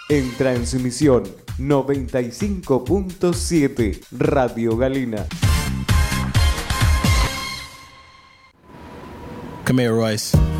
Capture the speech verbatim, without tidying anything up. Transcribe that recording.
En transmisión noventa y cinco punto siete Radio Galena. Come here, Royce.